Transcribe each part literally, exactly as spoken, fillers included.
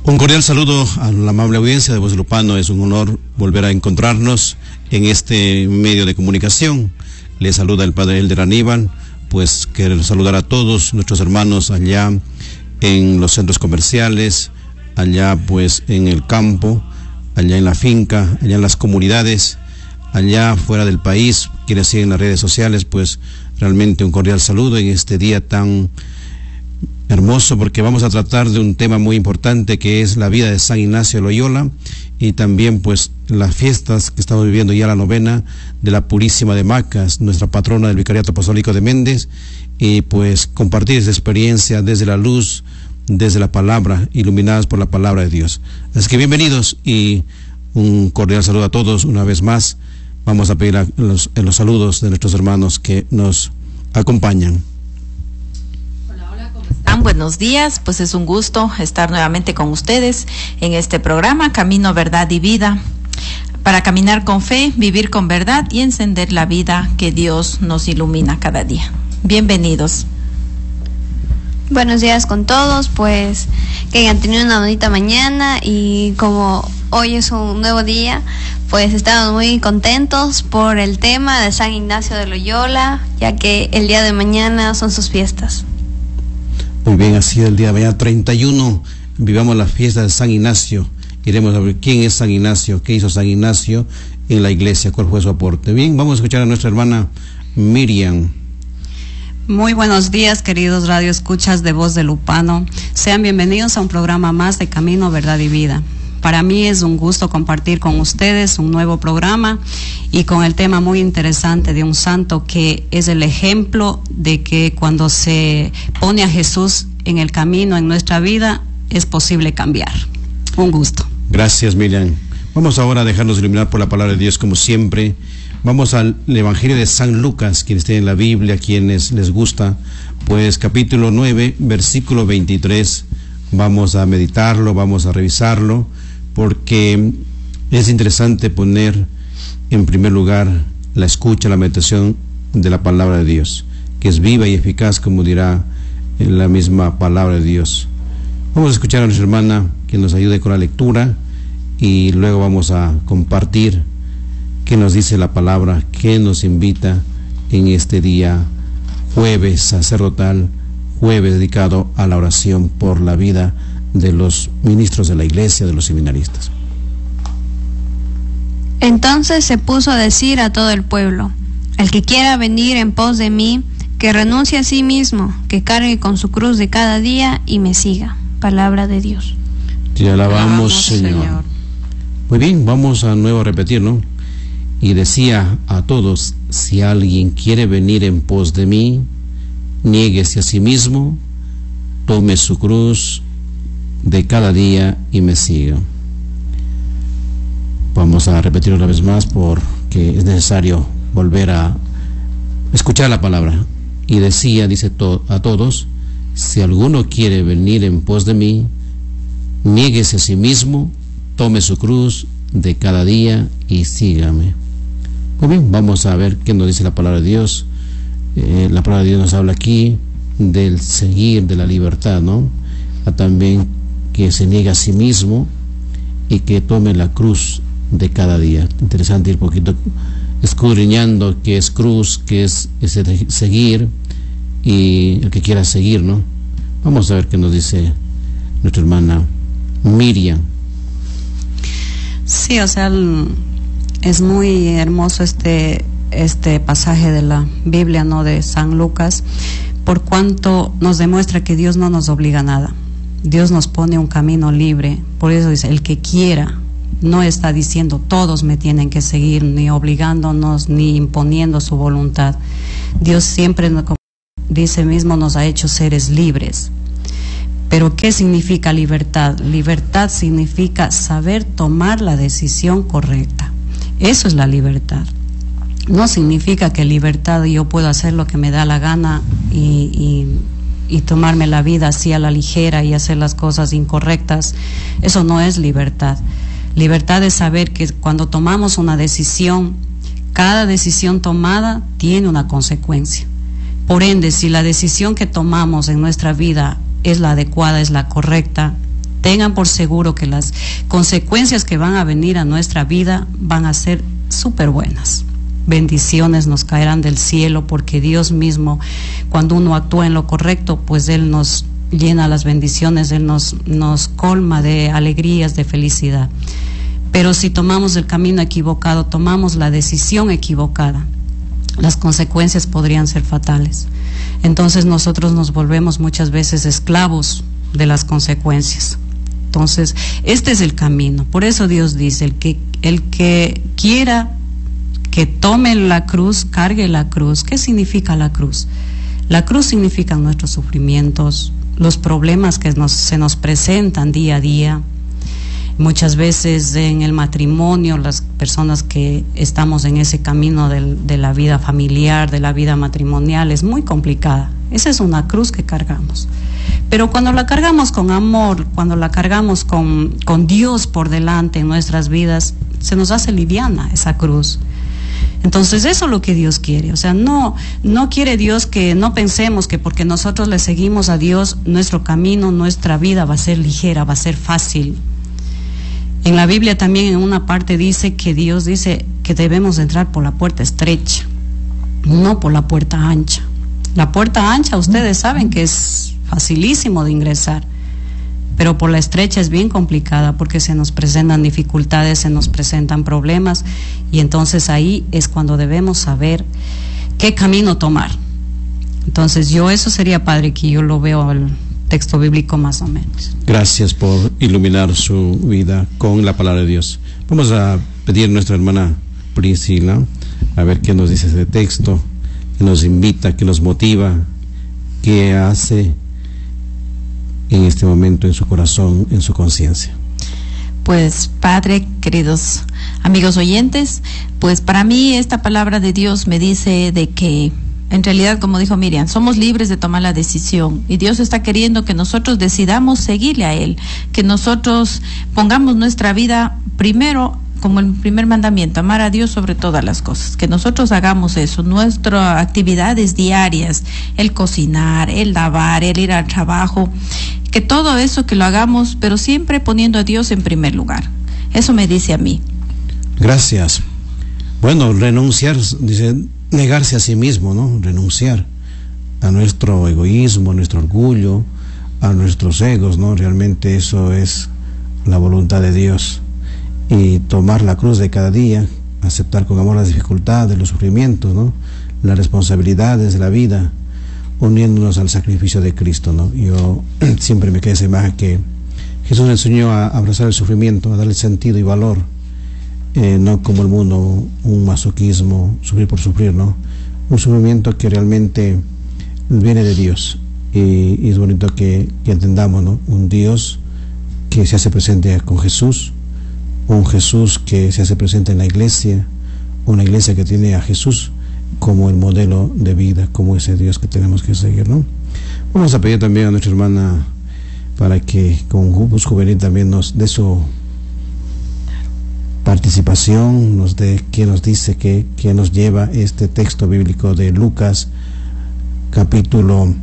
Un cordial saludo a la amable audiencia de Voz de Lupano. Es un honor volver a encontrarnos en este medio de comunicación. Le saluda el padre Elder Aníbal. Pues quiero saludar a todos nuestros hermanos allá en los centros comerciales, allá pues en el campo, allá en la finca, allá en las comunidades, allá fuera del país, quienes siguen las redes sociales. Pues realmente un cordial saludo en este día tan hermoso, porque vamos a tratar de un tema muy importante, que es la vida de San Ignacio de Loyola, y también pues las fiestas que estamos viviendo ya, la novena de la Purísima de Macas, nuestra patrona del Vicariato Apostólico de Méndez, y pues compartir esa experiencia desde la luz, desde la palabra, iluminadas por la palabra de Dios. Así que bienvenidos y un cordial saludo a todos una vez más. Vamos a pedir a los, a los saludos de nuestros hermanos que nos acompañan. Buenos días, pues es un gusto estar nuevamente con ustedes en este programa Camino, Verdad y Vida, para caminar con fe, vivir con verdad y encender la vida que Dios nos ilumina cada día. Bienvenidos. Buenos días con todos, pues que hayan tenido una bonita mañana, y como hoy es un nuevo día, pues estamos muy contentos por el tema de San Ignacio de Loyola, ya que el día de mañana son sus fiestas. Muy bien, así el día de mañana treinta y uno vivamos la fiesta de San Ignacio. Iremos a ver quién es San Ignacio, qué hizo San Ignacio en la iglesia, cuál fue su aporte. Bien, vamos a escuchar a nuestra hermana Miriam. Muy buenos días, queridos radioescuchas de Voz de Lupano. Sean bienvenidos a un programa más de Camino, Verdad y Vida. Para mí es un gusto compartir con ustedes un nuevo programa y con el tema muy interesante de un santo que es el ejemplo de que cuando se pone a Jesús en el camino en nuestra vida es posible cambiar. Un gusto. Gracias, Miriam. Vamos ahora a dejarnos iluminar por la palabra de Dios como siempre. Vamos al Evangelio de San Lucas, quienes tienen la Biblia, quienes les gusta, pues capítulo nueve, versículo veintitrés. Vamos a meditarlo, vamos a revisarlo, porque es interesante poner en primer lugar la escucha, la meditación de la palabra de Dios, que es viva y eficaz, como dirá en la misma palabra de Dios. Vamos a escuchar a nuestra hermana que nos ayude con la lectura, y luego vamos a compartir qué nos dice la palabra, qué nos invita en este día jueves sacerdotal, jueves dedicado a la oración por la vida de los ministros de la iglesia, de los seminaristas. Entonces se puso a decir a todo el pueblo: el que quiera venir en pos de mí, que renuncie a sí mismo, que cargue con su cruz de cada día y me siga. Palabra de Dios. Te alabamos, Señor. Señor. Muy bien, vamos a nuevo a repetir, ¿no? Y decía a todos: si alguien quiere venir en pos de mí, niéguese a sí mismo, tome su cruz de cada día y me siga. Vamos a repetir una vez más porque es necesario volver a escuchar la palabra. Y decía, dice to- a todos: si alguno quiere venir en pos de mí, niéguese a sí mismo, tome su cruz de cada día y sígame. Muy bien, vamos a ver qué nos dice la palabra de Dios. Eh, la palabra de Dios nos habla aquí del seguir, de la libertad, ¿no? A también que se niegue a sí mismo y que tome la cruz de cada día. Interesante ir un poquito escudriñando qué es cruz, qué es ese seguir, y el que quiera seguir, ¿no? Vamos a ver qué nos dice nuestra hermana Miriam. Sí, o sea, es muy hermoso este, este pasaje de la Biblia, ¿no?, de San Lucas, por cuanto nos demuestra que Dios no nos obliga a nada. Dios nos pone un camino libre. Por eso dice, el que quiera. No está diciendo todos me tienen que seguir, ni obligándonos, ni imponiendo su voluntad. Dios siempre, como dice mismo, nos ha hecho seres libres. Pero ¿qué significa libertad? Libertad significa saber tomar la decisión correcta. Eso es la libertad. No significa que libertad yo puedo hacer lo que me da la gana y... y y tomarme la vida así a la ligera y hacer las cosas incorrectas. Eso no es libertad. Libertad es saber que cuando tomamos una decisión, cada decisión tomada tiene una consecuencia. Por ende, si la decisión que tomamos en nuestra vida es la adecuada, es la correcta, tengan por seguro que las consecuencias que van a venir a nuestra vida van a ser súper buenas. Bendiciones nos caerán del cielo, porque Dios mismo, cuando uno actúa en lo correcto, pues Él nos llena las bendiciones, Él nos, nos colma de alegrías, de felicidad. Pero si tomamos el camino equivocado, tomamos la decisión equivocada, las consecuencias podrían ser fatales. Entonces nosotros nos volvemos muchas veces esclavos de las consecuencias. Entonces, este es el camino. Por eso Dios dice, el que, el que quiera que tome la cruz, cargue la cruz. ¿Qué significa la cruz? La cruz significa nuestros sufrimientos, los problemas que nos, se nos presentan día a día. Muchas veces en el matrimonio, las personas que estamos en ese camino del, de la vida familiar, de la vida matrimonial, es muy complicada. Esa es una cruz que cargamos. Pero cuando la cargamos con amor, cuando la cargamos con, con Dios por delante en nuestras vidas, se nos hace liviana esa cruz. Entonces eso es lo que Dios quiere. O sea, no, no quiere Dios que no pensemos que porque nosotros le seguimos a Dios, nuestro camino, nuestra vida va a ser ligera, va a ser fácil. En la Biblia también en una parte dice que Dios dice que debemos entrar por la puerta estrecha, no por la puerta ancha. La puerta ancha ustedes saben que es facilísimo de ingresar, pero por la estrecha es bien complicada, porque se nos presentan dificultades, se nos presentan problemas, y entonces ahí es cuando debemos saber qué camino tomar. Entonces yo eso sería, padre, que yo lo veo el texto bíblico más o menos. Gracias por iluminar su vida con la palabra de Dios. Vamos a pedir a nuestra hermana Priscila a ver qué nos dice ese texto, que nos invita, que nos motiva, qué hace en este momento en su corazón, en su conciencia. Pues Padre, queridos amigos oyentes, pues para mí esta palabra de Dios me dice de que en realidad, como dijo Miriam, somos libres de tomar la decisión, y Dios está queriendo que nosotros decidamos seguirle a Él, que nosotros pongamos nuestra vida primero, como el primer mandamiento, amar a Dios sobre todas las cosas, que nosotros hagamos eso, nuestras actividades diarias, el cocinar, el lavar, el ir al trabajo, que todo eso que lo hagamos, pero siempre poniendo a Dios en primer lugar. Eso me dice a mí. Gracias. Bueno, renunciar, dice, negarse a sí mismo, ¿no? Renunciar a nuestro egoísmo, a nuestro orgullo, a nuestros egos, ¿no? Realmente eso es la voluntad de Dios. Y tomar la cruz de cada día, aceptar con amor las dificultades, los sufrimientos, ¿no? Las responsabilidades de la vida, uniéndonos al sacrificio de Cristo, ¿no? Yo siempre me quedé esa imagen que Jesús enseñó a abrazar el sufrimiento, a darle sentido y valor, eh, no como el mundo, un masoquismo, sufrir por sufrir, ¿no? Un sufrimiento que realmente viene de Dios, y, y es bonito que, que entendamos, ¿no? Un Dios que se hace presente con Jesús, un Jesús que se hace presente en la iglesia, una iglesia que tiene a Jesús como el modelo de vida, como ese Dios que tenemos que seguir, ¿no? Vamos a pedir también a nuestra hermana para que con Bus Juvenil también nos dé su participación, nos dé qué nos dice, qué, qué nos lleva este texto bíblico de Lucas capítulo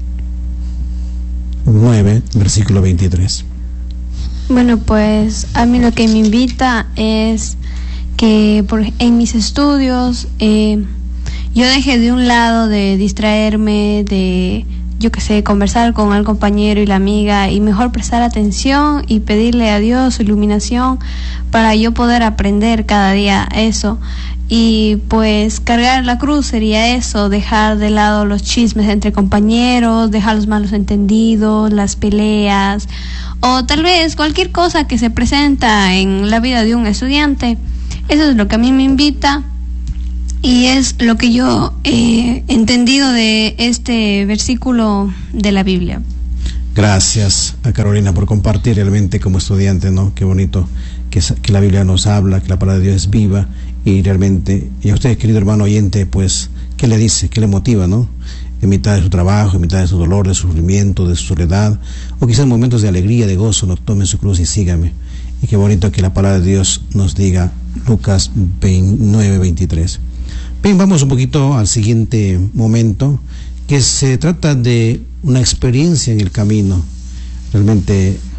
nueve, versículo veintitrés. Bueno, pues a mí lo que me invita es que por, en mis estudios eh, yo dejé de un lado de distraerme, de, yo qué sé, conversar con el compañero y la amiga, y mejor prestar atención y pedirle a Dios su iluminación para yo poder aprender cada día eso. Y pues cargar la cruz sería eso, dejar de lado los chismes entre compañeros, dejar los malos entendidos, las peleas, o tal vez cualquier cosa que se presenta en la vida de un estudiante. Eso es lo que a mí me invita, y es lo que yo he entendido de este versículo de la Biblia. Gracias a Carolina por compartir realmente como estudiante, ¿no? Qué bonito que, que la Biblia nos habla, que la palabra de Dios es viva, y realmente, y a usted, querido hermano oyente, pues, ¿qué le dice? ¿Qué le motiva, no? En mitad de su trabajo, en mitad de su dolor, de su sufrimiento, de su soledad, o quizás en momentos de alegría, de gozo, no, tome su cruz y sígame. Y qué bonito que la palabra de Dios nos diga, Lucas nueve veintitrés. Bien, vamos un poquito al siguiente momento, que se trata de una experiencia en el camino. Realmente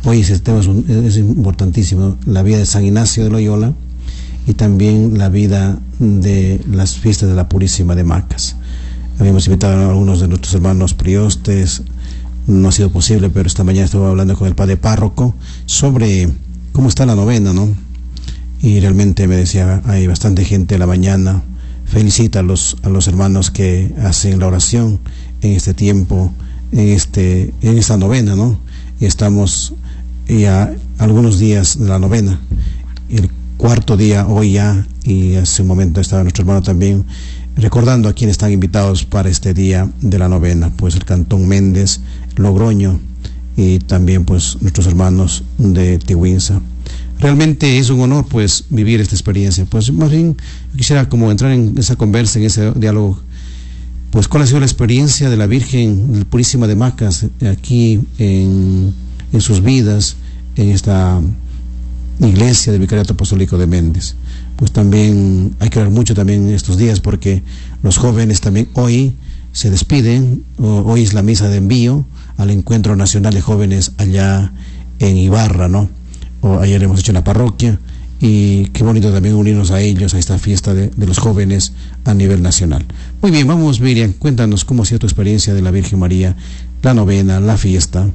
Hoy ese tema es, un, es importantísimo, la vida de San Ignacio de Loyola y también la vida de las fiestas de la Purísima de Macas. Habíamos invitado a algunos de nuestros hermanos priostes, no ha sido posible, pero esta mañana estuve hablando con el padre párroco sobre cómo está la novena, ¿no? Y realmente me decía, hay bastante gente a la mañana, felicita a los, a los hermanos que hacen la oración en este tiempo, en, este, en esta novena, ¿no? Y estamos ya algunos días de la novena, el cuarto día hoy ya, y hace un momento estaba nuestro hermano también recordando a quienes están invitados para este día de la novena, pues el Cantón Méndez, Logroño y también pues nuestros hermanos de Tehuinza. Realmente es un honor pues vivir esta experiencia. Pues más bien quisiera como entrar en esa conversa, en ese diálogo. Pues cuál ha sido la experiencia de la Virgen Purísima de Macas aquí en, en sus vidas, en esta iglesia del Vicariato Apostólico de Méndez. Pues también hay que orar mucho también estos días, porque los jóvenes también hoy se despiden. Hoy es la misa de envío al Encuentro Nacional de Jóvenes allá en Ibarra, ¿no? O ayer hemos hecho en la parroquia, y qué bonito también unirnos a ellos, a esta fiesta de, de los jóvenes a nivel nacional. Muy bien, vamos, Miriam, cuéntanos cómo ha sido tu experiencia de la Virgen María, la novena, la fiesta.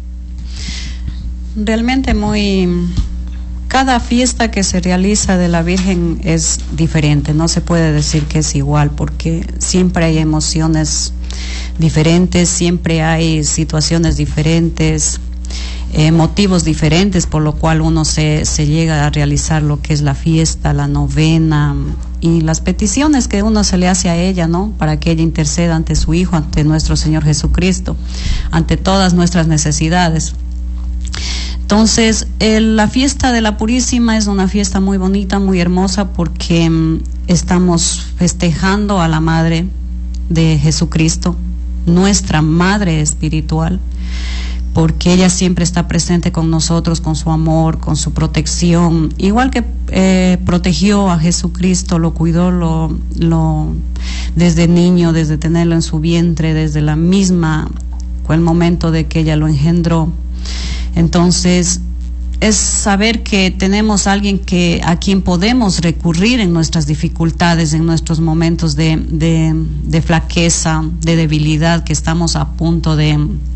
Realmente muy... Cada fiesta que se realiza de la Virgen es diferente, no se puede decir que es igual, porque siempre hay emociones diferentes, siempre hay situaciones diferentes, eh, motivos diferentes, por lo cual uno se, se llega a realizar lo que es la fiesta, la novena y las peticiones que uno se le hace a ella, ¿no? Para que ella interceda ante su Hijo, ante nuestro Señor Jesucristo, ante todas nuestras necesidades. Entonces, eh, la fiesta de la Purísima es una fiesta muy bonita, muy hermosa, porque mm, estamos festejando a la Madre de Jesucristo, nuestra Madre espiritual, porque ella siempre está presente con nosotros, con su amor, con su protección, igual que eh, protegió a Jesucristo, lo cuidó lo, lo, desde niño, desde tenerlo en su vientre, desde la misma, fue el momento de que ella lo engendró. Entonces, es saber que tenemos a alguien que, a quien podemos recurrir en nuestras dificultades, en nuestros momentos de, de, de flaqueza, de debilidad, que estamos a punto de,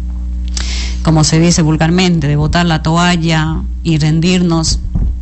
como se dice vulgarmente, de botar la toalla y rendirnos.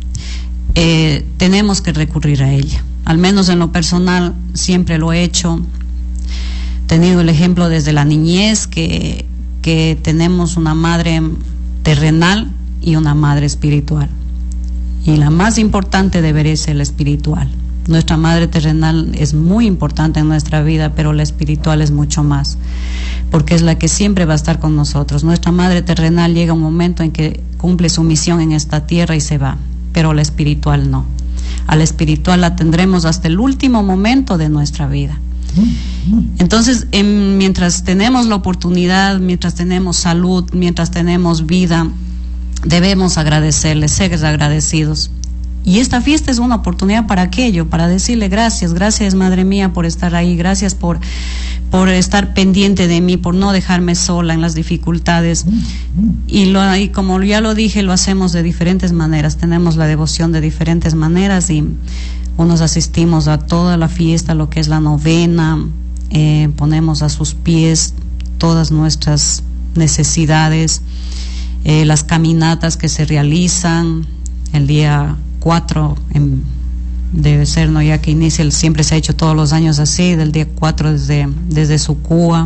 Eh, tenemos que recurrir a ella. Al menos en lo personal siempre lo he hecho. He tenido el ejemplo desde la niñez que, que tenemos una madre terrenal y una madre espiritual, y la más importante debería ser la espiritual. Nuestra madre terrenal es muy importante en nuestra vida, pero la espiritual es mucho más, porque es la que siempre va a estar con nosotros. Nuestra madre terrenal llega un momento en que cumple su misión en esta tierra y se va, pero la espiritual no. A la espiritual la tendremos hasta el último momento de nuestra vida. Entonces, en, mientras tenemos la oportunidad, mientras tenemos salud, mientras tenemos vida, debemos agradecerle, ser agradecidos. Y esta fiesta es una oportunidad para aquello, para decirle gracias, gracias Madre mía por estar ahí, gracias por, por estar pendiente de mí, por no dejarme sola en las dificultades. Y, lo, y como ya lo dije, lo hacemos de diferentes maneras, tenemos la devoción de diferentes maneras, y unos asistimos a toda la fiesta, lo que es la novena, eh, ponemos a sus pies todas nuestras necesidades, eh, las caminatas que se realizan el día cuatro, en, debe ser, no, ya que inicia, el, siempre se ha hecho todos los años así, del día cuatro desde, desde Sucúa,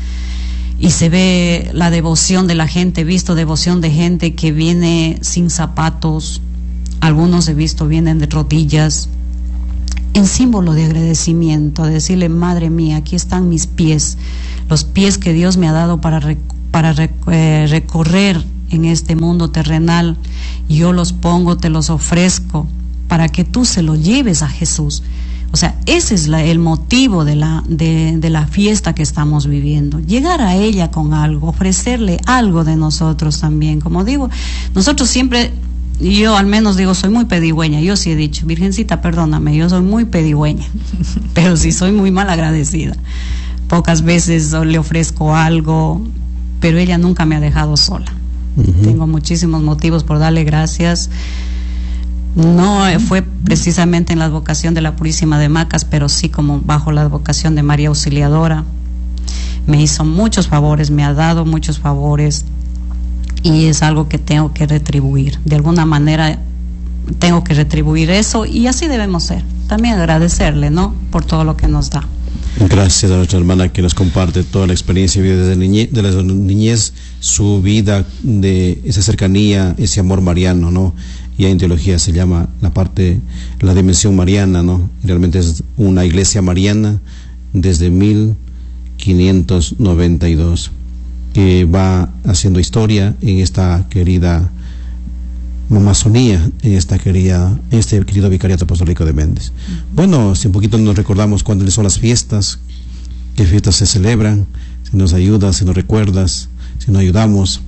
y se ve la devoción de la gente, he visto devoción de gente que viene sin zapatos, algunos he visto vienen de rodillas, en símbolo de agradecimiento, de decirle, Madre mía, aquí están mis pies, los pies que Dios me ha dado para, rec para rec eh, recorrer en este mundo terrenal, yo los pongo, te los ofrezco, para que tú se los lleves a Jesús. O sea, ese es la, el motivo de la, de, de la fiesta que estamos viviendo, llegar a ella con algo, ofrecerle algo de nosotros también. Como digo, nosotros siempre... Yo al menos digo, soy muy pedigüeña, yo sí he dicho, Virgencita, perdóname, yo soy muy pedigüeña, pero sí soy muy mal agradecida. Pocas veces le ofrezco algo, pero ella nunca me ha dejado sola. Uh-huh. Tengo muchísimos motivos por darle gracias. No eh, fue precisamente en la advocación de la Purísima de Macas, pero sí como bajo la advocación de María Auxiliadora. Me hizo muchos favores, me ha dado muchos favores, y es algo que tengo que retribuir. De alguna manera tengo que retribuir eso, y así debemos ser. También agradecerle, ¿no?, por todo lo que nos da. Gracias a nuestra hermana que nos comparte toda la experiencia de vida de, niñez, de la niñez, su vida, de esa cercanía, ese amor mariano, ¿no? Y en teología se llama la parte, la dimensión mariana, ¿no? Realmente es una iglesia mariana desde mil quinientos noventa y dos, que va haciendo historia en esta querida Amazonía, en esta querida, en este querido Vicariato Apostólico de Méndez. Bueno, si un poquito nos recordamos cuándo son las fiestas, qué fiestas se celebran, si nos ayudas, si nos recuerdas, si nos ayudamos.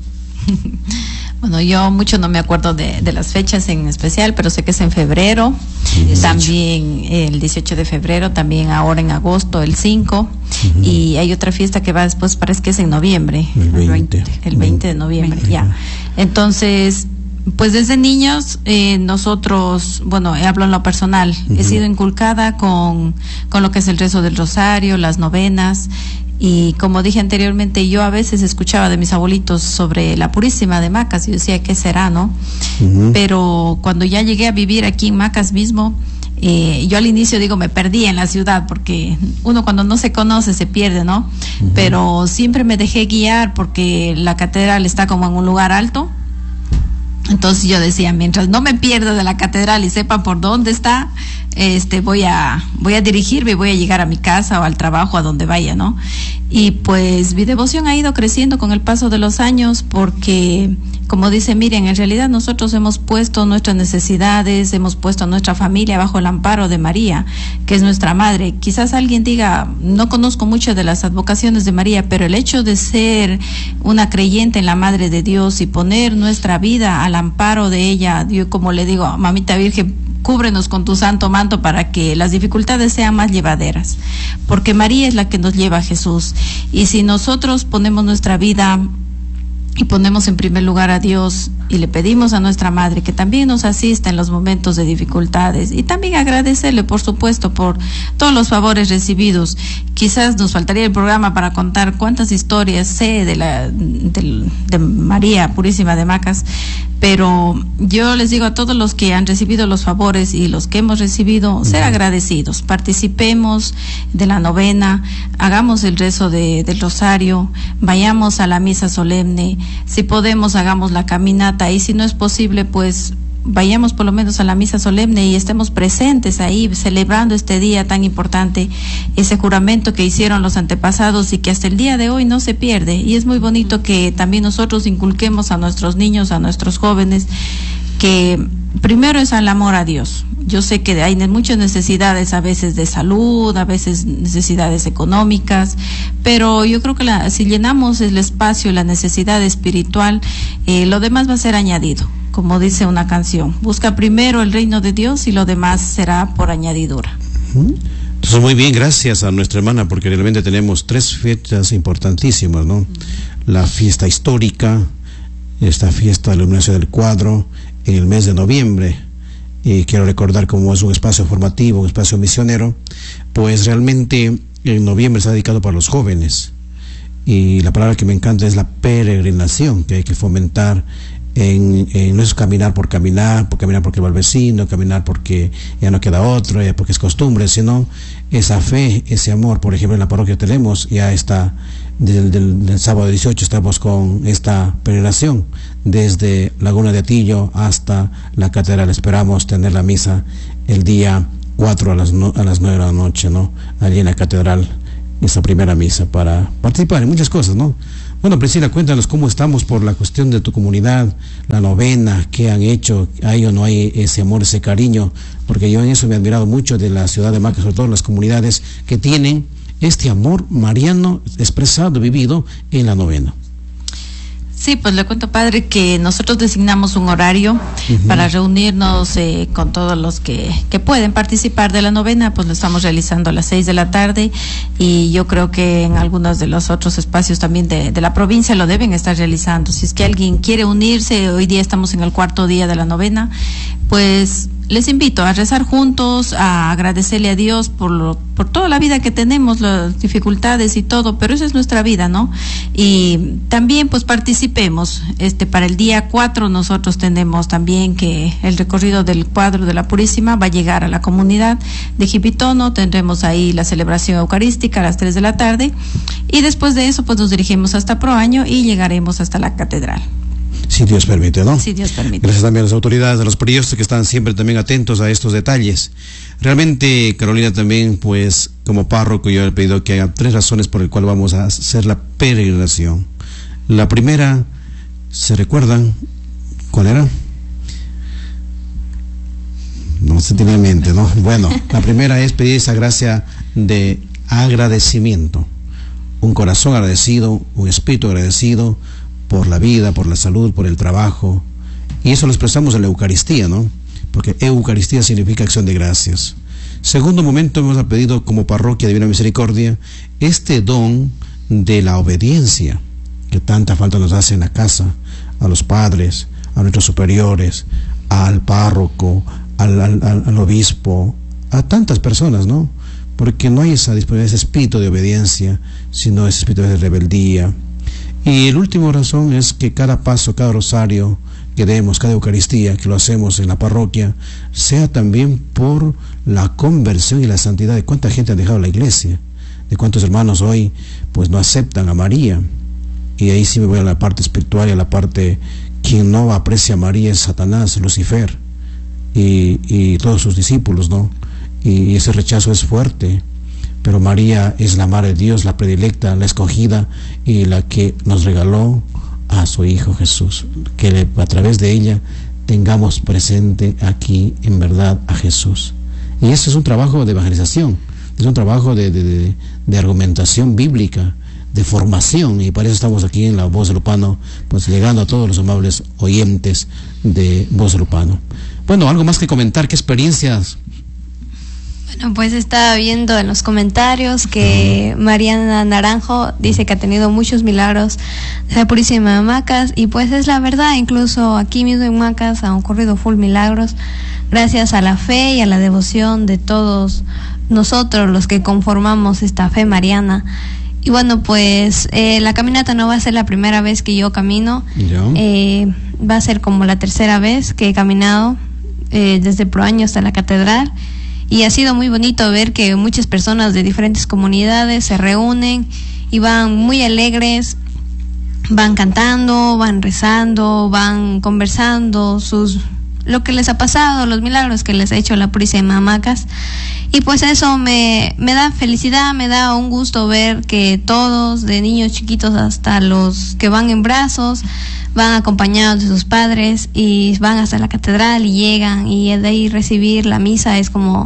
Bueno, yo mucho no me acuerdo de, de las fechas en especial, pero sé que es en febrero, uh-huh. También el dieciocho de febrero, también ahora en agosto el cinco, uh-huh. Y hay otra fiesta que va después, parece que es en noviembre, el veinte, el veinte de noviembre, veinte. Ya. Entonces, pues desde niños, eh, nosotros, bueno, hablo en lo personal, uh-huh. He sido inculcada con, con lo que es el rezo del rosario, las novenas. Y como dije anteriormente, yo a veces escuchaba de mis abuelitos sobre la Purísima de Macas, y yo decía, ¿qué será, no? Uh-huh. Pero cuando ya llegué a vivir aquí en Macas mismo, eh, yo al inicio digo, me perdí en la ciudad, porque uno cuando no se conoce se pierde, ¿no? Uh-huh. Pero siempre me dejé guiar porque la catedral está como en un lugar alto. Entonces yo decía, mientras no me pierda de la catedral y sepa por dónde está, este voy a voy a dirigirme y voy a llegar a mi casa o al trabajo, a donde vaya, ¿no? Y pues mi devoción ha ido creciendo con el paso de los años, porque como dice Miriam, en realidad nosotros hemos puesto nuestras necesidades, hemos puesto a nuestra familia bajo el amparo de María, que es nuestra madre. Quizás alguien diga, no conozco mucho de las advocaciones de María, pero el hecho de ser una creyente en la Madre de Dios y poner nuestra vida al amparo de ella, yo como le digo, Mamita Virgen, cúbrenos con tu santo manto para que las dificultades sean más llevaderas, porque María es la que nos lleva a Jesús. Y si nosotros ponemos nuestra vida y ponemos en primer lugar a Dios y le pedimos a nuestra Madre que también nos asista en los momentos de dificultades, y también agradecerle, por supuesto, por todos los favores recibidos. Quizás nos faltaría el programa para contar cuántas historias sé de la de, de María Purísima de Macas, pero yo les digo a todos los que han recibido los favores y los que hemos recibido, ser agradecidos. Participemos de la novena, hagamos el rezo de, del rosario, vayamos a la misa solemne, si podemos hagamos la caminata, y si no es posible, pues vayamos por lo menos a la misa solemne y estemos presentes ahí celebrando este día tan importante, ese juramento que hicieron los antepasados y que hasta el día de hoy no se pierde. Y es muy bonito que también nosotros inculquemos a nuestros niños, a nuestros jóvenes, que primero es el amor a Dios. Yo sé que hay muchas necesidades, a veces de salud, a veces necesidades económicas, pero yo creo que la, si llenamos el espacio, la necesidad espiritual, eh, lo demás va a ser añadido. Como dice una canción, busca primero el reino de Dios y lo demás será por añadidura. Entonces, muy bien, gracias a nuestra hermana, porque realmente tenemos tres fechas importantísimas, ¿no? La fiesta histórica, esta fiesta de la iluminación del cuadro en el mes de noviembre, y quiero recordar cómo es un espacio formativo, un espacio misionero, pues realmente en noviembre está dedicado para los jóvenes, y la palabra que me encanta es la peregrinación, que hay que fomentar. En, en no es caminar por caminar, por caminar porque va el vecino, caminar porque ya no queda otro, porque es costumbre, sino esa fe, ese amor. Por ejemplo, en la parroquia tenemos ya está, del, del, del sábado dieciocho estamos con esta peregrinación desde Laguna de Atillo hasta la catedral. Esperamos tener la misa el día cuatro a las, no, a las nueve de la noche, ¿no? Allí en la catedral, esa primera misa, para participar en muchas cosas, ¿no? Bueno, Priscila, cuéntanos cómo estamos por la cuestión de tu comunidad, la novena, qué han hecho, hay o no hay ese amor, ese cariño, porque yo en eso me he admirado mucho de la ciudad de Macas, sobre todo las comunidades que tienen este amor mariano expresado, vivido en la novena. Sí, pues le cuento, padre, que nosotros designamos un horario uh-huh. para reunirnos eh, con todos los que, que pueden participar de la novena, pues lo estamos realizando a las seis de la tarde, y yo creo que en algunos de los otros espacios también de, de la provincia lo deben estar realizando. Si es que alguien quiere unirse, hoy día estamos en el cuarto día de la novena, pues les invito a rezar juntos, a agradecerle a Dios por lo, por toda la vida que tenemos, las dificultades y todo, pero esa es nuestra vida, ¿no? Y también pues participemos. Este, para el día cuatro nosotros tenemos también que el recorrido del cuadro de la Purísima va a llegar a la comunidad de Jipitono, tendremos ahí la celebración eucarística a las tres de la tarde, y después de eso pues nos dirigimos hasta Proaño y llegaremos hasta la catedral. Si Dios permite, ¿no? Si Dios permite. Gracias también a las autoridades, a los periodistas que están siempre también atentos a estos detalles. Realmente, Carolina, también, pues, como párroco, yo he pedido que haya tres razones por las cuales vamos a hacer la peregrinación. La primera, ¿se recuerdan? ¿Cuál era? No se tiene en mente, ¿no? Bueno, la primera es pedir esa gracia de agradecimiento. Un corazón agradecido, un espíritu agradecido por la vida, por la salud, por el trabajo. Y eso lo expresamos en la Eucaristía, ¿no? Porque Eucaristía significa acción de gracias. Segundo momento, hemos pedido como parroquia Divina Misericordia este don de la obediencia, que tanta falta nos hace en la casa, a los padres, a nuestros superiores, al párroco, al, al, al, al obispo, a tantas personas, ¿no? Porque no hay esa disponibilidad, ese espíritu de obediencia, sino ese espíritu de rebeldía. Y la última razón es que cada paso, cada rosario que demos, cada Eucaristía que lo hacemos en la parroquia, sea también por la conversión y la santidad de cuánta gente ha dejado la iglesia, de cuántos hermanos hoy pues no aceptan a María. Y ahí sí me voy a la parte espiritual y a la parte, quien no aprecia a María es Satanás, Lucifer y, y todos sus discípulos, ¿no? Y, y ese rechazo es fuerte. Pero María es la Madre de Dios, la predilecta, la escogida, y la que nos regaló a su Hijo Jesús. Que a través de ella tengamos presente aquí en verdad a Jesús. Y eso es un trabajo de evangelización, es un trabajo de, de, de, de argumentación bíblica, de formación, y para eso estamos aquí en la Voz de Lupano, pues llegando a todos los amables oyentes de Voz de Lupano. Bueno, algo más que comentar, ¿qué experiencias? Bueno, pues estaba viendo en los comentarios que Mariana Naranjo dice que ha tenido muchos milagros de la Purísima de Macas, y pues es la verdad, incluso aquí mismo en Macas han ocurrido full milagros gracias a la fe y a la devoción de todos nosotros los que conformamos esta fe mariana. Y bueno, pues eh, la caminata no va a ser la primera vez que yo camino, eh, va a ser como la tercera vez que he caminado eh, desde Proaño hasta la catedral. Y ha sido muy bonito ver que muchas personas de diferentes comunidades se reúnen y van muy alegres, van cantando, van rezando, van conversando sus lo que les ha pasado, los milagros que les ha hecho la Purísima Macas. Y pues eso me, me da felicidad, me da un gusto ver que todos, de niños chiquitos hasta los que van en brazos, van acompañados de sus padres y van hasta la catedral y llegan, y de ahí recibir la misa es como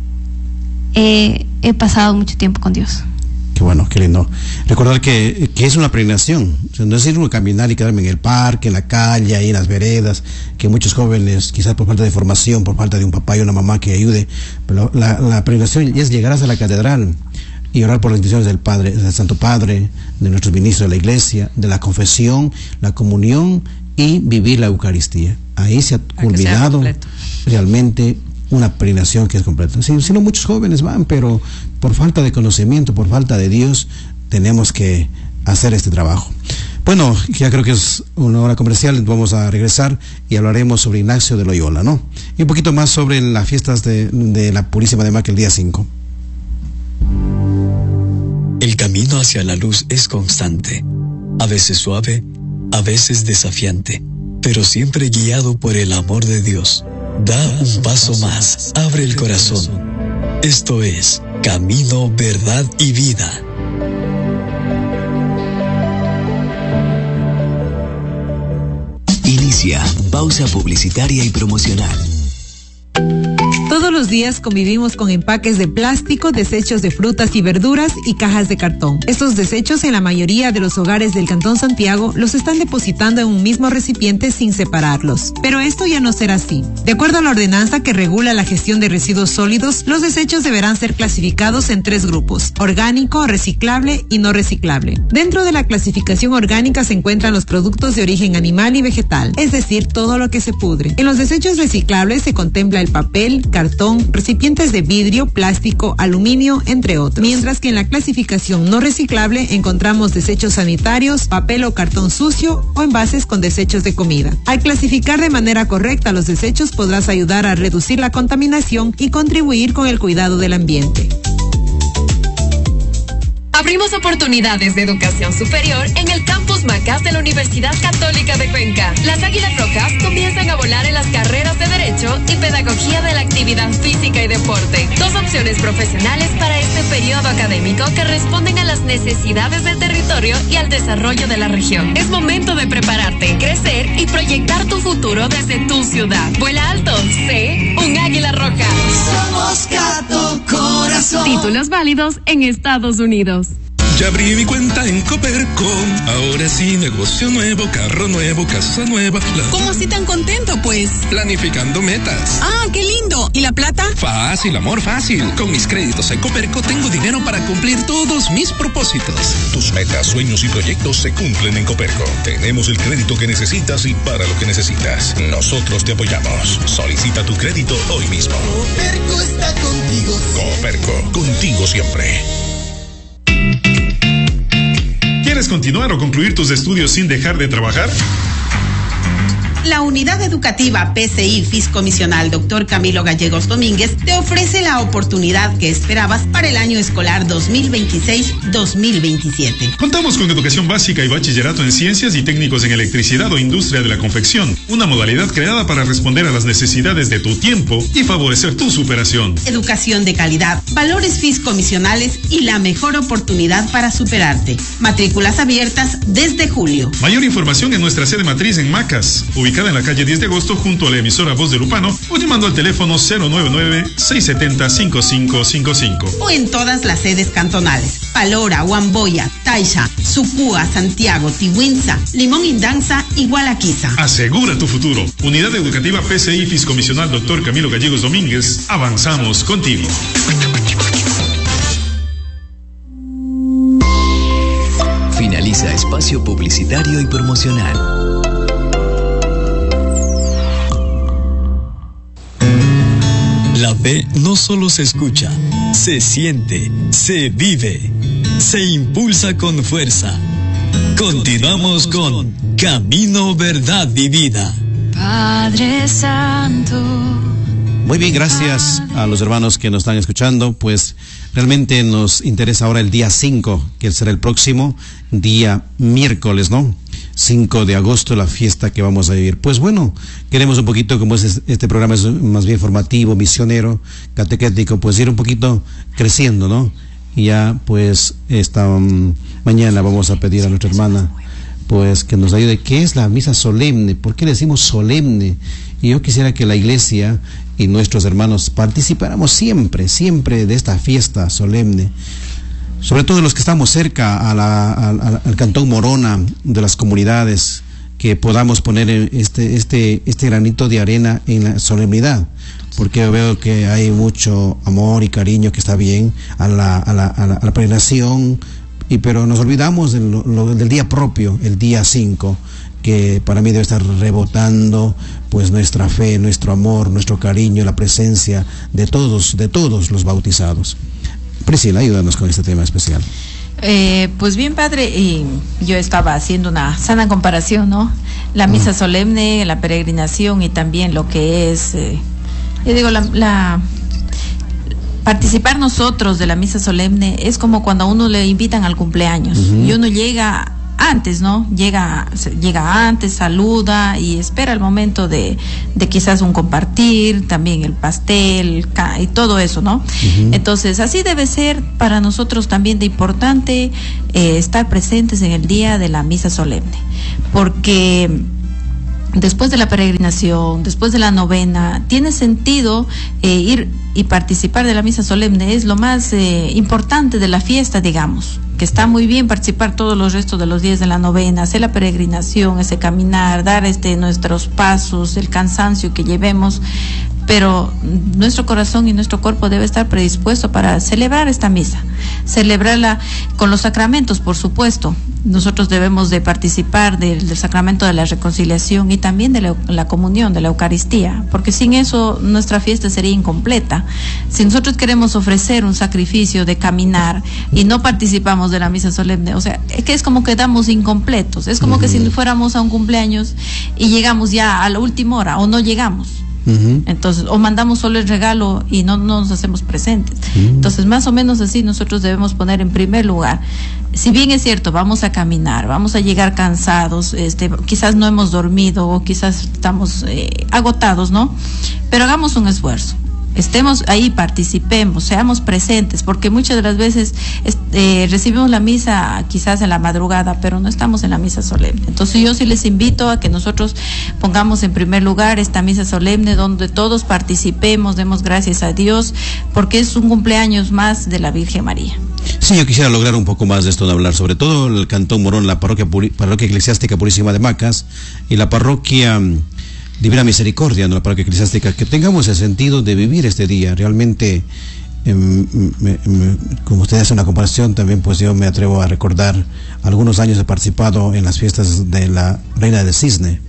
eh, he pasado mucho tiempo con Dios. Qué bueno, qué lindo. Recordar que, que es una peregrinación, o sea, no es ir a caminar y quedarme en el parque, en la calle, ahí en las veredas, que muchos jóvenes, quizás por falta de formación, por falta de un papá y una mamá que ayude, pero la, la peregrinación es llegar hasta la catedral y orar por las intenciones del Padre, del Santo Padre, de nuestros ministros de la Iglesia, de la confesión, la comunión y vivir la Eucaristía. Ahí se ha culminado realmente una peregrinación que es completa. Si, si no, muchos jóvenes van, pero por falta de conocimiento, por falta de Dios, tenemos que hacer este trabajo. Bueno, ya creo que es una hora comercial, vamos a regresar y hablaremos sobre Ignacio de Loyola, ¿no? Y un poquito más sobre las fiestas de, de la Purísima de Maca el día cinco. El camino hacia la luz es constante, a veces suave, a veces desafiante, pero siempre guiado por el amor de Dios. Da un paso más, abre el corazón. Esto es Camino, Verdad y Vida. Inicia pausa publicitaria y promocional. Todos los los días convivimos con empaques de plástico, desechos de frutas y verduras y cajas de cartón. Estos desechos en la mayoría de los hogares del Cantón Santiago los están depositando en un mismo recipiente sin separarlos. Pero esto ya no será así. De acuerdo a la ordenanza que regula la gestión de residuos sólidos, los desechos deberán ser clasificados en tres grupos: orgánico, reciclable y no reciclable. Dentro de la clasificación orgánica se encuentran los productos de origen animal y vegetal, es decir, todo lo que se pudre. En los desechos reciclables se contempla el papel, cartón, recipientes de vidrio, plástico, aluminio, entre otros. Mientras que en la clasificación no reciclable encontramos desechos sanitarios, papel o cartón sucio o envases con desechos de comida. Al clasificar de manera correcta los desechos podrás ayudar a reducir la contaminación y contribuir con el cuidado del ambiente. Abrimos oportunidades de educación superior en el campus Macas de la Universidad Católica de Cuenca. Las Águilas Rojas comienzan a volar en las carreras de Derecho y Pedagogía de la Actividad Física y Deporte. Dos opciones profesionales para este periodo académico que responden a las necesidades del territorio y al desarrollo de la región. Es momento de prepararte, crecer y proyectar tu futuro desde tu ciudad. Vuela alto, sé un Águila Roja. Somos Cato Corazón. Títulos válidos en Estados Unidos. Ya abrí mi cuenta en Coperco. Ahora sí, negocio nuevo, carro nuevo, casa nueva. La... ¿Cómo así tan contento, pues? Planificando metas. Ah, qué lindo. ¿Y la plata? Fácil, amor, fácil. Con mis créditos en Coperco tengo dinero para cumplir todos mis propósitos. Tus metas, sueños y proyectos se cumplen en Coperco. Tenemos el crédito que necesitas y para lo que necesitas. Nosotros te apoyamos. Solicita tu crédito hoy mismo. Coperco está contigo. Coperco, contigo siempre. ¿Quieres continuar o concluir tus estudios sin dejar de trabajar? La Unidad Educativa P C I Fiscomisional doctor Camilo Gallegos Domínguez te ofrece la oportunidad que esperabas para el año escolar dos mil veintiséis dos mil veintisiete. Contamos con educación básica y bachillerato en ciencias y técnicos en electricidad o industria de la confección, una modalidad creada para responder a las necesidades de tu tiempo y favorecer tu superación. Educación de calidad, valores fiscomisionales y la mejor oportunidad para superarte. Matrículas abiertas desde julio. Mayor información en nuestra sede matriz en Macas, ubicada en la calle diez de agosto junto a la emisora Voz de Lupano, o llamando al teléfono cero nueve nueve, seis siete cero, cinco cinco cinco cinco. O en todas las sedes cantonales: Palora, Huamboya, Taisha, Sucúa, Santiago, Tihuinza, Limón Indanza y Gualaquiza. Asegura tu futuro. Unidad Educativa P C I Fiscomisional doctor Camilo Gallegos Domínguez. Avanzamos contigo. Finaliza espacio publicitario y promocional. La fe no solo se escucha, se siente, se vive, se impulsa con fuerza. Continuamos con Camino, Verdad y Vida. Padre Santo. Muy bien, gracias a los hermanos que nos están escuchando. Pues realmente nos interesa ahora el día cinco, que será el próximo día miércoles, ¿no? cinco de agosto, la fiesta que vamos a vivir. Pues bueno, queremos un poquito, como es este programa es más bien formativo, misionero, catequético, pues ir un poquito creciendo, ¿no? Y ya pues esta um, mañana vamos a pedir a nuestra hermana pues que nos ayude. ¿Qué es la misa solemne? ¿Por qué le decimos solemne? Y yo quisiera que la iglesia y nuestros hermanos participáramos siempre, siempre de esta fiesta solemne. Sobre todo los que estamos cerca a la, a, a, al Cantón Morona, de las comunidades, que podamos poner este, este, este granito de arena en la solemnidad, porque yo veo que hay mucho amor y cariño que está bien a la, a la, a la, a la peregrinación, y pero nos olvidamos del, lo, del día propio, el día cinco, que para mí debe estar rebotando pues nuestra fe, nuestro amor, nuestro cariño, la presencia de todos, de todos los bautizados. Priscila, ayúdanos con este tema especial. Eh, pues bien, padre, y yo estaba haciendo una sana comparación, ¿no? La misa solemne, la peregrinación y también lo que es, eh, yo digo, la, la participar nosotros de la misa solemne es como cuando a uno le invitan al cumpleaños, uh-huh. y uno llega antes, ¿no? Llega, llega antes, saluda y espera el momento de, de quizás un compartir, también el pastel y todo eso, ¿no? Uh-huh. Entonces, así debe ser para nosotros también de importante eh, estar presentes en el día de la misa solemne, porque después de la peregrinación, después de la novena, tiene sentido eh, ir y participar de la misa solemne. Es lo más eh, importante de la fiesta, digamos, que está muy bien participar todos los restos de los días de la novena, hacer la peregrinación, ese caminar, dar este nuestros pasos, el cansancio que llevemos, pero nuestro corazón y nuestro cuerpo debe estar predispuesto para celebrar esta misa, celebrarla con los sacramentos, por supuesto. Nosotros debemos de participar del, del sacramento de la reconciliación y también de la, la comunión, de la Eucaristía, porque sin eso nuestra fiesta sería incompleta. Si nosotros queremos ofrecer un sacrificio de caminar y no participamos de la misa solemne, o sea, es que es como que damos incompletos, es como uh-huh. que si fuéramos a un cumpleaños y llegamos ya a la última hora o no llegamos. Uh-huh. Entonces, o mandamos solo el regalo y no, no nos hacemos presentes. Uh-huh. Entonces, más o menos así nosotros debemos poner en primer lugar. Si bien es cierto, vamos a caminar, vamos a llegar cansados, este, quizás no hemos dormido o quizás estamos eh, agotados, ¿no? Pero hagamos un esfuerzo. Estemos ahí, participemos, seamos presentes, porque muchas de las veces eh, recibimos la misa quizás en la madrugada, pero no estamos en la misa solemne. Entonces yo sí les invito a que nosotros pongamos en primer lugar esta misa solemne donde todos participemos, demos gracias a Dios, porque es un cumpleaños más de la Virgen María. Sí, yo quisiera lograr un poco más de esto de hablar, sobre todo el Cantón Morón, la parroquia, Puri, parroquia eclesiástica Purísima de Macas y la parroquia Divina Misericordia, ¿no? La parroquia eclesiástica, que tengamos el sentido de vivir este día. Realmente, eh, me, me, como usted hace una comparación, también pues yo me atrevo a recordar algunos años he participado en las fiestas de la Reina del Cisne,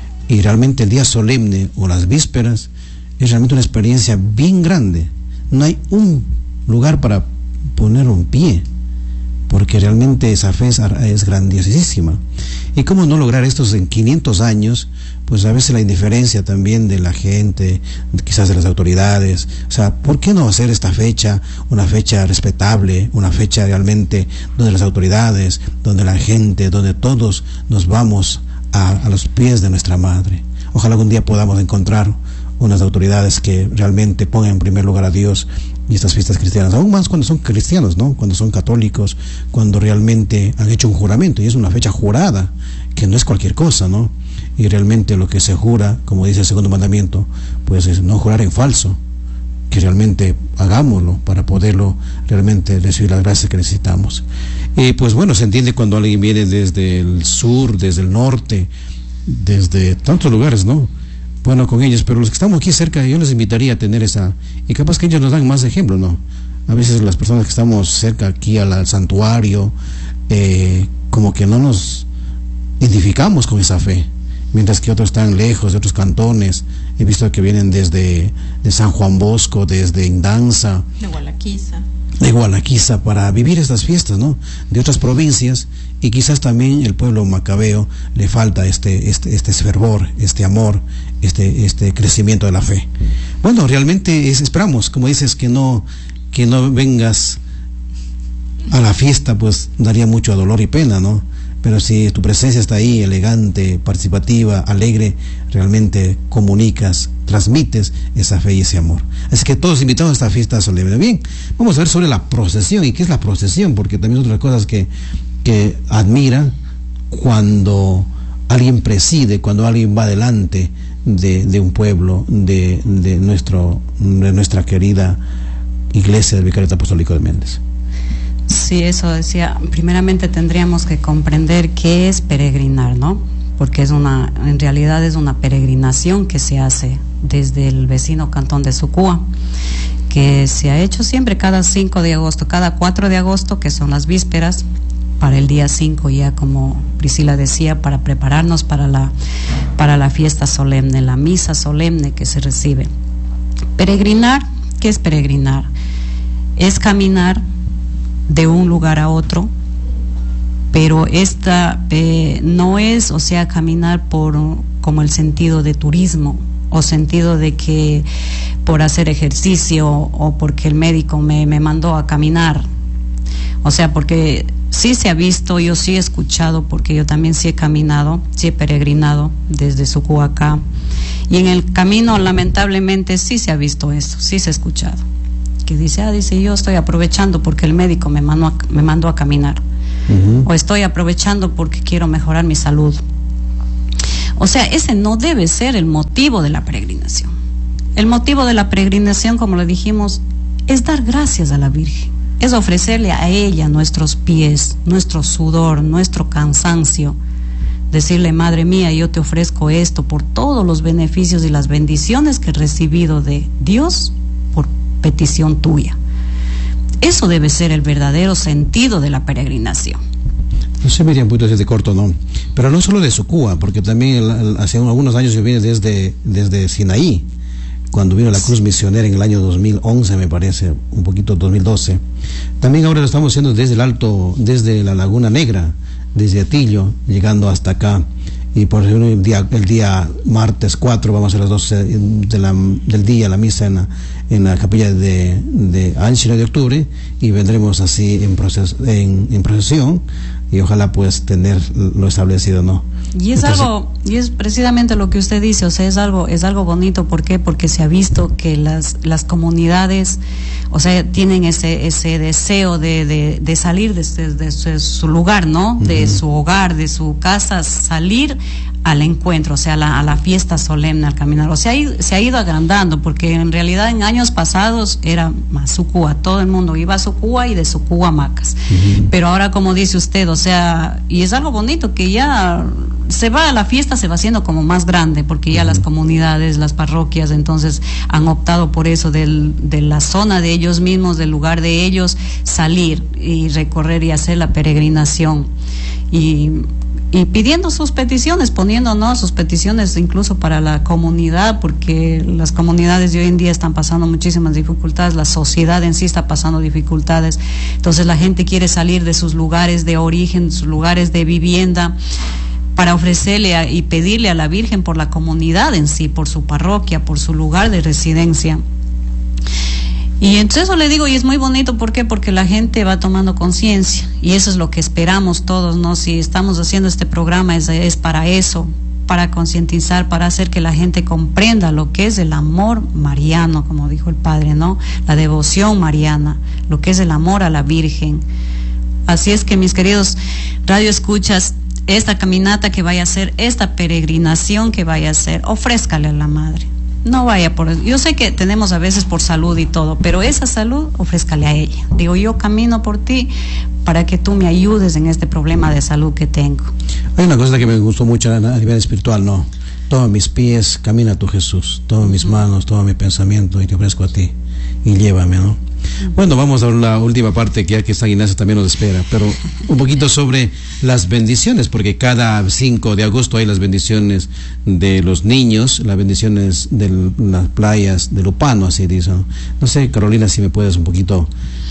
y realmente el día solemne o las vísperas es realmente una experiencia bien grande. No hay un lugar para poner un pie, porque realmente esa fe es, es grandiosísima. ¿Y cómo no lograr estos en quinientos años? Pues a veces la indiferencia también de la gente, quizás de las autoridades. O sea, ¿por qué no hacer esta fecha una fecha respetable, una fecha realmente donde las autoridades, donde la gente, donde todos nos vamos a, a los pies de nuestra Madre? Ojalá algún día podamos encontrar unas autoridades que realmente pongan en primer lugar a Dios y estas fiestas cristianas, aún más cuando son cristianos, ¿no? Cuando son católicos, cuando realmente han hecho un juramento, y es una fecha jurada, que no es cualquier cosa, ¿no? Y realmente lo que se jura, como dice el segundo mandamiento, pues es no jurar en falso, que realmente hagámoslo para poderlo realmente recibir las gracias que necesitamos. Y pues bueno, se entiende cuando alguien viene desde el sur, desde el norte, desde tantos lugares, ¿no? Bueno, con ellos, pero los que estamos aquí cerca, yo les invitaría a tener esa, y capaz que ellos nos dan más ejemplos, ¿no? A veces las personas que estamos cerca aquí al, al santuario, eh, como que no nos identificamos con esa fe, mientras que otros están lejos de otros cantones. He visto que vienen desde de San Juan Bosco, desde Indanza, de Gualaquiza, de Gualaquiza para vivir estas fiestas, ¿no? De otras provincias, y quizás también el pueblo macabeo le falta este este este fervor, este amor, este este crecimiento de la fe. Bueno, realmente es, esperamos, como dices, que no que no vengas a la fiesta, pues daría mucho dolor y pena, ¿no? Pero si tu presencia está ahí, elegante, participativa, alegre, realmente comunicas, transmites esa fe y ese amor. Así que todos invitados a esta fiesta solemne. Bien, vamos a ver sobre la procesión. ¿Y qué es la procesión? Porque también es otra cosa que, que admira cuando alguien preside, cuando alguien va delante de, de un pueblo, de, de, nuestro, de nuestra querida Iglesia del Vicariato Apostólico de Méndez. Sí, eso decía. Primeramente tendríamos que comprender qué es peregrinar, ¿no? Porque es una, en realidad es una peregrinación que se hace desde el vecino cantón de Sucúa, que se ha hecho siempre cada cinco de agosto, cada cuatro de agosto, que son las vísperas, para el día cinco ya, como Priscila decía, para prepararnos para la, para la fiesta solemne, la misa solemne que se recibe. Peregrinar, ¿qué es peregrinar? Es caminar de un lugar a otro, pero esta eh, no es, o sea, caminar por como el sentido de turismo, o sentido de que por hacer ejercicio o porque el médico me, me mandó a caminar. O sea, porque sí se ha visto, yo sí he escuchado, porque yo también sí he caminado, sí he peregrinado desde Sucúa acá, y en el camino lamentablemente sí se ha visto eso, sí se ha escuchado, que dice, ah, dice, yo estoy aprovechando porque el médico me mandó a, me mandó a caminar, uh-huh. o estoy aprovechando porque quiero mejorar mi salud. O sea, ese no debe ser el motivo de la peregrinación. El motivo de la peregrinación, como le dijimos, es dar gracias a la Virgen, es ofrecerle a ella nuestros pies, nuestro sudor, nuestro cansancio, decirle, Madre mía, yo te ofrezco esto por todos los beneficios y las bendiciones que he recibido de Dios por petición tuya. Eso debe ser el verdadero sentido de la peregrinación. No sé, Miriam, un poquito de corto, ¿no? Pero no solo de Socúa, porque también el, el, hace algunos años yo vine desde, desde Sinaí, cuando vino la Cruz Misionera en el año dos mil once, me parece, un poquito dos mil doce. También ahora lo estamos haciendo desde el Alto, desde la Laguna Negra, desde Atillo, llegando hasta acá. Y por ejemplo, el día, el día martes cuatro vamos a las doce de la, del día, la misa en la, en la capilla de, de Anchina de Octubre, y vendremos así en, proces, en, en procesión, y ojalá pues tener lo establecido, ¿no? Y es Entonces, algo, y es precisamente lo que usted dice, o sea, es algo, es algo bonito. ¿Por qué? Porque se ha visto que las, las comunidades, o sea, tienen ese, ese deseo de, de, de salir de, de, de, su, de su lugar, ¿no? Uh-huh. De su hogar, de su casa, salir al encuentro, o sea, a la, a la fiesta solemne, al caminar. O sea, se ha ido agrandando, porque en realidad en años pasados era más Sucúa, todo el mundo iba a Sucúa y de Sucúa a Macas. Uh-huh. Pero ahora, como dice usted, o sea, y es algo bonito que ya se va a la fiesta, se va haciendo como más grande, porque ya uh-huh. las comunidades, las parroquias, entonces han optado por eso, del, de la zona de ellos mismos, del lugar de ellos, salir y recorrer y hacer la peregrinación. Y y pidiendo sus peticiones, poniéndonos sus peticiones incluso para la comunidad, porque las comunidades de hoy en día están pasando muchísimas dificultades, la sociedad en sí está pasando dificultades, entonces la gente quiere salir de sus lugares de origen, sus lugares de vivienda, para ofrecerle a, y pedirle a la Virgen por la comunidad en sí, por su parroquia, por su lugar de residencia. Y entonces eso le digo, y es muy bonito, ¿por qué? Porque la gente va tomando conciencia, y eso es lo que esperamos todos, ¿no? Si estamos haciendo este programa es, es para eso, para concientizar, para hacer que la gente comprenda lo que es el amor mariano, como dijo el Padre, ¿no? La devoción mariana, lo que es el amor a la Virgen. Así es que, mis queridos radioescuchas, esta caminata que vaya a hacer, esta peregrinación que vaya a hacer, ofrézcale a la Madre. No vaya por eso. Yo sé que tenemos a veces por salud y todo, pero esa salud, ofrézcale a ella. Digo, yo camino por ti para que tú me ayudes en este problema de salud que tengo. Hay una cosa que me gustó mucho a nivel espiritual, ¿no? Toma mis pies, camina tú, Jesús. Toma mis manos, toma mi pensamiento y te ofrezco a ti. Y llévame, ¿no? Bueno, vamos a la última parte, que ya que San Ignacio también nos espera, pero un poquito sobre las bendiciones, porque cada cinco de agosto hay las bendiciones de los niños, las bendiciones de las playas de Lupano, así dicen. No sé, Carolina, si me puedes un poquito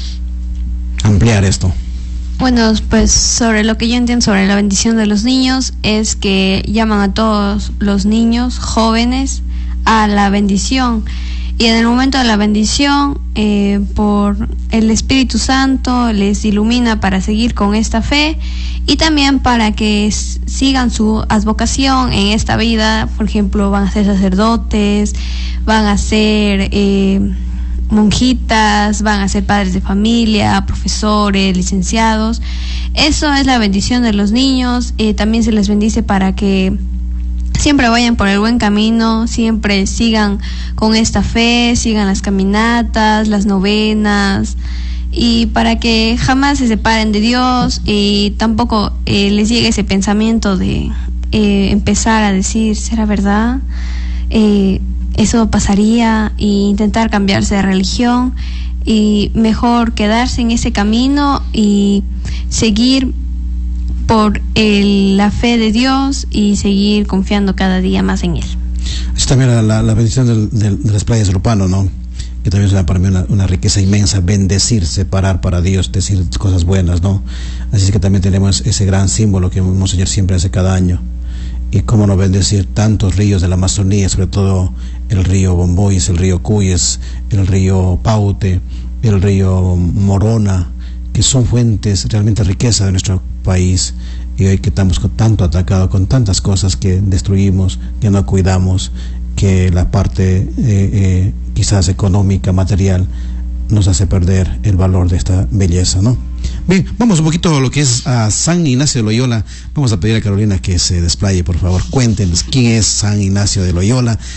ampliar esto. Bueno, pues sobre lo que yo entiendo sobre la bendición de los niños es que llaman a todos los niños jóvenes a la bendición. Y en el momento de la bendición, eh, por el Espíritu Santo les ilumina para seguir con esta fe y también para que s- sigan su advocación en esta vida. Por ejemplo, van a ser sacerdotes, van a ser eh, monjitas, van a ser padres de familia, profesores, licenciados. Eso es la bendición de los niños. Eh, también se les bendice para que siempre vayan por el buen camino, siempre sigan con esta fe, sigan las caminatas, las novenas, y para que jamás se separen de Dios y tampoco eh, les llegue ese pensamiento de eh, empezar a decir, ¿será verdad? Eh, eso pasaría, e intentar cambiarse de religión, y mejor quedarse en ese camino y seguir por el, la fe de Dios y seguir confiando cada día más en Él. Es también la, la, la bendición del, del, de las playas de Lupano, ¿no? Que también es para mí una, una riqueza inmensa, bendecir, separar para Dios, decir cosas buenas, ¿no? Así es que también tenemos ese gran símbolo que Monseñor siempre hace cada año. Y cómo no bendecir tantos ríos de la Amazonía, sobre todo el río Bombois, el río Cuyes, el río Paute, el río Morona, que son fuentes realmente riqueza de nuestro país, y hoy que estamos tanto atacados con tantas cosas que destruimos, que no cuidamos, que la parte eh, eh, quizás económica, material, nos hace perder el valor de esta belleza, ¿no? Bien, vamos un poquito a lo que es a San Ignacio de Loyola. Vamos a pedir a Carolina que se desplaye, por favor. Cuéntenos quién es San Ignacio de Loyola